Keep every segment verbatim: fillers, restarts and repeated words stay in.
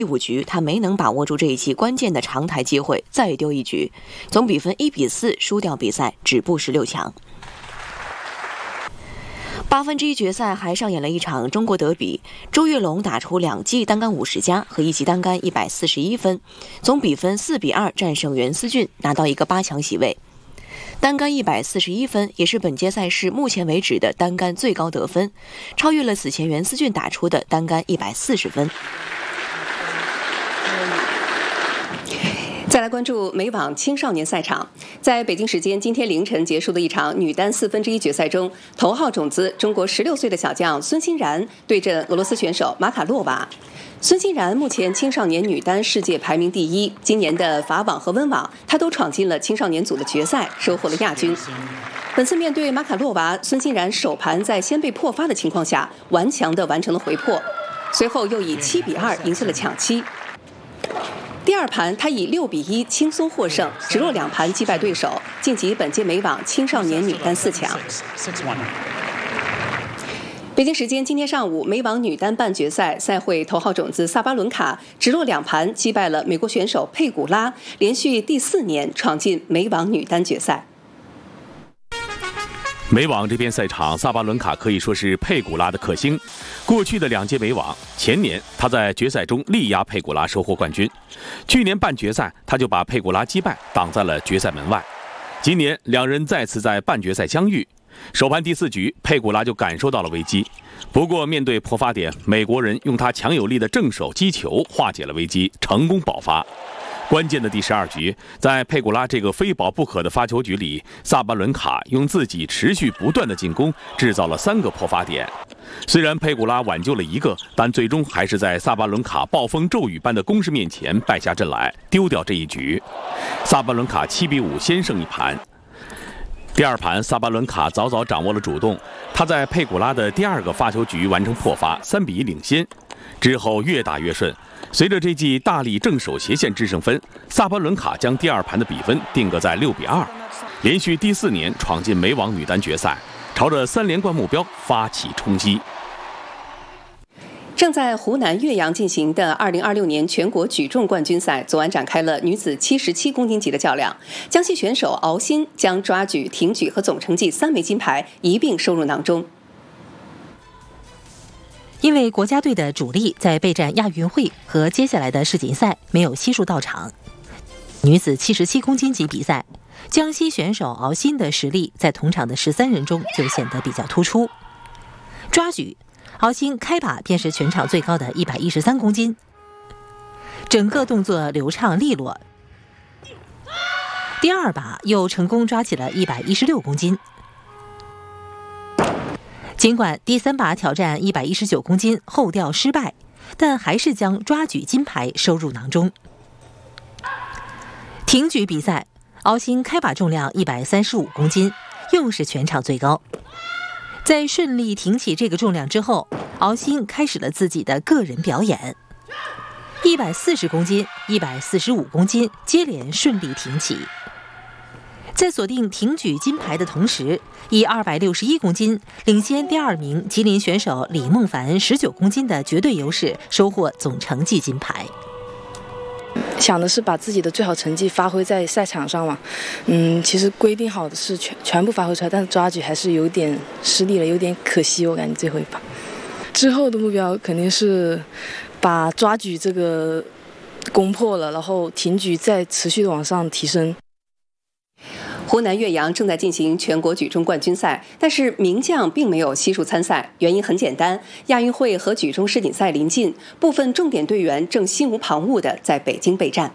第五局他没能把握住这一期关键的长台机会，再丢一局，总比分一比四输掉比赛，止步十六强。八分之一决赛还上演了一场中国德比，周跃龙打出两记单杆五十加和一记单杆一百四十一分，总比分四比二战胜袁思俊，拿到一个八强席位。单杆一百四十一分也是本届赛事目前为止的单杆最高得分，超越了此前袁思俊打出的单杆一百四十分。 再来关注美网青少年赛场，在北京时间今天凌晨结束的一场女单四分之一决赛中，头号种子中国十六岁的小将孙欣然对阵俄罗斯选手马卡洛娃。孙欣然目前青少年女单世界排名第一，今年的法网和温网，她都闯进了青少年组的决赛，收获了亚军。本次面对马卡洛娃，孙欣然首盘在先被破发的情况下，顽强地完成了回破，随后又以七比二赢下了抢七。第二盘，他以六比一轻松获胜，直落两盘击败对手，晋级本届美网青少年女单四强。北京时间今天上午，美网女单半决赛赛会头号种子萨巴伦卡直落两盘击败了美国选手佩古拉，连续第四年闯进美网女单决赛。 美网这边赛场，萨巴伦卡可以说是佩古拉的克星。过去的两届美网，前年他在决赛中力压佩古拉收获冠军，去年半决赛他就把佩古拉击败，挡在了决赛门外。今年两人再次在半决赛相遇，首盘第四局，佩古拉就感受到了危机。不过面对破发点，美国人用他强有力的正手击球化解了危机，成功保发。关键的第十二局，在佩古拉这个非保不可的发球局里，萨巴伦卡用自己持续不断的进攻制造了三个破发点。虽然佩古拉挽救了一个，但最终还是在萨巴伦卡暴风骤雨般的攻势面前败下阵来，丢掉这一局。萨巴伦卡七比五先胜一盘。第二盘，萨巴伦卡早早掌握了主动，他在佩古拉的第二个发球局完成破发，三比一领先。之后越打越顺，随着这记大力正手斜线制胜分，萨巴伦卡将第二盘的比分定格在六比二，连续第四年闯进美网女单决赛，朝着三连冠目标发起冲击。 正在湖南岳阳进行的二零二六年全国举重冠军赛，昨晚展开了女子七十七公斤级的较量。江西选手敖鑫将抓举、挺举和总成绩三枚金牌一并收入囊中。 因为国家队的主力在备战亚运会和接下来的世锦赛没有悉数到场，女子七十七公斤级比赛，江西选手敖鑫的实力在同场的十三人中就显得比较突出。抓举，敖鑫开把便是全场最高的一百一十三公斤，整个动作流畅利落。第二把又成功抓起了一百一十六公斤。尽管第三把挑战一百一十九公斤后吊失败，但还是将抓举金牌收入囊中。挺举比赛，敖鑫开把重量一百三十五公斤，又是全场最高。在顺利挺起这个重量之后，敖鑫开始了自己的个人表演，一百四十公斤、一百四十五公斤接连顺利挺起。在锁定挺举金牌的同时，以二百六十一公斤领先第二名吉林选手李梦凡十九公斤的绝对优势，收获总成绩金牌。 想的是把自己的最好成绩发挥在赛场上嘛，嗯，其实规定好的是全全部发挥出来，但是抓举还是有点失利了，有点可惜，我感觉最后一把。之后的目标肯定是把抓举这个攻破了，然后挺举再持续的往上提升。 湖南岳阳正在进行全国举重冠军赛，但是名将并没有悉数参赛，原因很简单，亚运会和举重世锦赛临近，部分重点队员正心无旁骛地在北京备战。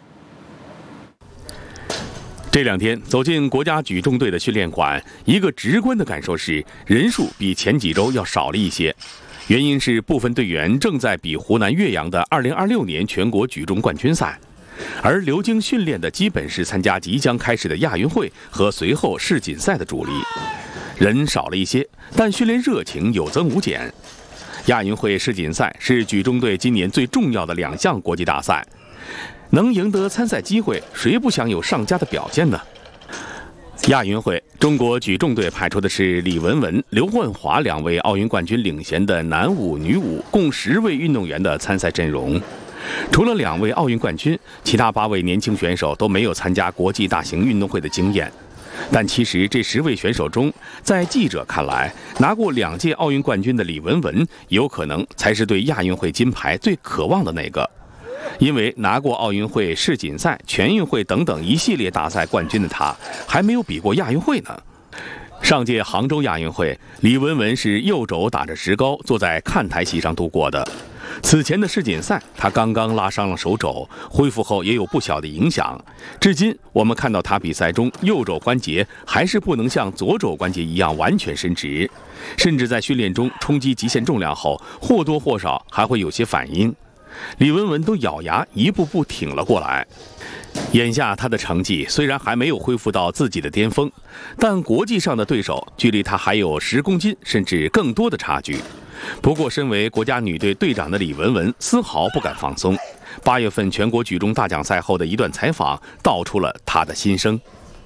这两天走进国家举重队的训练馆，一个直观的感受是人数比前几周要少了一些，原因是部分队员正在比湖南岳阳的二零二六年全国举重冠军赛。而流经训练的基本是参加即将开始的亚运会和随后世锦赛的主力，人少了一些，但训练热情有增无减。亚运会、世锦赛是举重队今年最重要的两项国际大赛，能赢得参赛机会，谁不想有上佳的表现呢？亚运会，中国举重队派出的是李文文、刘万华两位奥运冠军领衔的男舞、女舞共十位运动员的参赛阵容。 除了两位奥运冠军，其他八位年轻选手都没有参加国际大型运动会的经验。但其实这十位选手中，在记者看来，拿过两届奥运冠军的李雯雯，有可能才是对亚运会金牌最渴望的那个。因为拿过奥运会、世锦赛、全运会等等一系列大赛冠军的她，还没有比过亚运会呢。上届杭州亚运会，李雯雯是右肘打着石膏，坐在看台席上度过的。此前的世锦赛，她刚刚拉伤了手肘，恢复后也有不小的影响。至今，我们看到她比赛中右肘关节还是不能像左肘关节一样完全伸直，甚至在训练中冲击极限重量后，或多或少还会有些反应。李雯雯都咬牙一步步挺了过来。眼下她的成绩虽然还没有恢复到自己的巅峰，但国际上的对手距离她还有十公斤甚至更多的差距。不过身为国家女队队长的李雯雯丝毫不敢放松。八月份全国举重大奖赛后的一段采访道出了她的心声。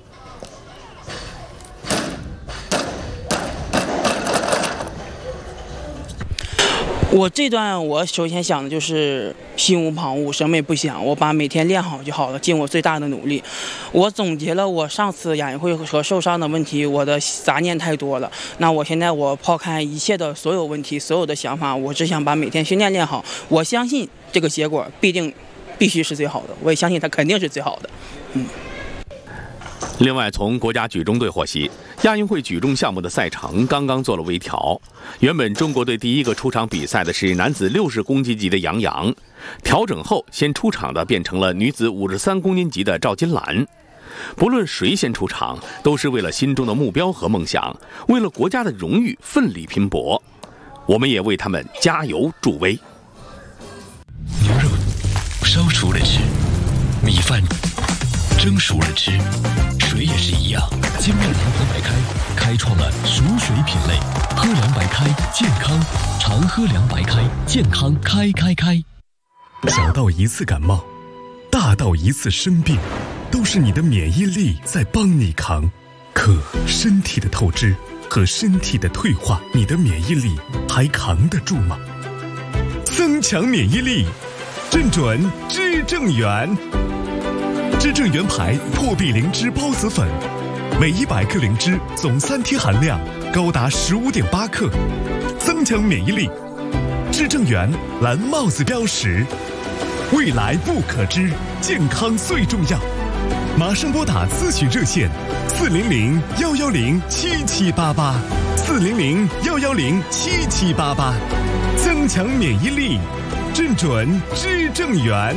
我这段我首先想的就是心无旁骛，什么也不想，我把每天练好就好了，尽我最大的努力。我总结了我上次亚运会和受伤的问题，我的杂念太多了。那我现在我抛开一切的所有问题，所有的想法，我只想把每天训练练好。我相信这个结果必定必须是最好的，我也相信它肯定是最好的。嗯。 另外，从国家举重队获悉，亚运会举重项目的赛程刚刚做了微调。原本中国队第一个出场比赛的是男子六十公斤级的杨洋，调整后先出场的变成了女子五十三公斤级的赵金兰。不论谁先出场，都是为了心中的目标和梦想，为了国家的荣誉奋力拼搏。我们也为他们加油助威。 牛肉烧熟了吃，米饭蒸熟了吃，水也是一样。金麦堂喝白开开创了熟水品类，喝凉白开健康，常喝凉白开健康开开开。 小到一次感冒，大到一次生病，都是你的免疫力在帮你扛。可身体的透支和身体的退化，你的免疫力还扛得住吗？增强免疫力，正准知正元。知正元牌破壁灵芝孢子粉，每一百克灵芝总三贴含量高达十五点八克，增强免疫力。知正元蓝帽子标识，未来不可知，健康最重要。马上拨打咨询热线四零零幺幺零七七八八，四零零幺幺零七七八八，增强免疫力，正准知正元。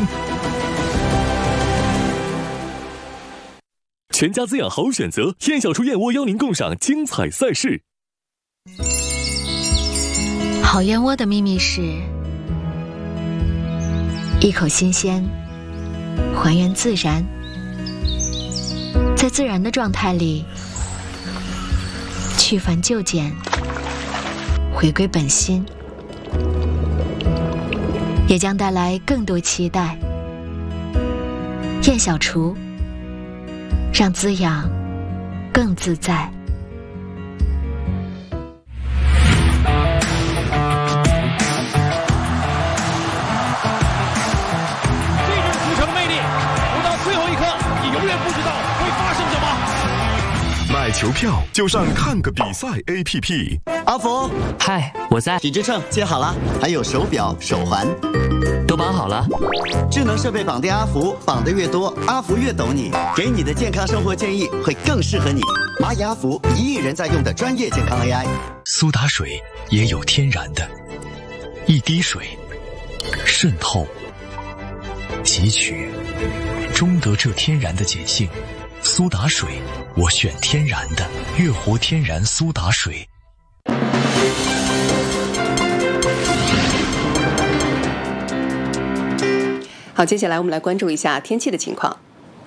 全家滋养好选择，燕小厨燕窝邀您共赏精彩赛事。 好燕窝的秘密是一口新鲜，还原自然，在自然的状态里去繁就简，回归本心，也将带来更多期待。燕小厨，让滋养更自在。 这就是足球的魅力，不到最后一刻，你永远不知道会发生什么。 买球票就上看个比赛 A P P。 阿福， 嗨，我在。 体脂秤接好了，还有手表、手环， 都绑好了。 智能设备绑定阿福，绑得越多，阿福越懂你，给你的健康生活建议会更适合你。蚂蚁阿福，一亿人在用的专业健康 A I。 苏打水也有天然的，一滴水渗透汲取，终得这天然的碱性。苏打水，我选天然的，月活天然苏打水。 好，接下来我们来关注一下天气的情况。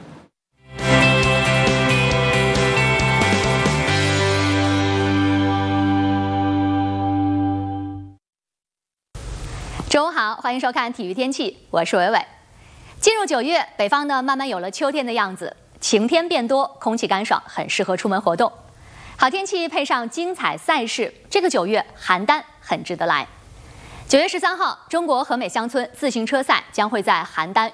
中午好，欢迎收看体育天气，我是伟伟。进入九月，北方呢慢慢有了秋天的样子，晴天变多，空气干爽，很适合出门活动。好天气配上精彩赛事，这个九月邯郸很值得来。 九月十三号，中国和美乡村自行车赛将会在邯郸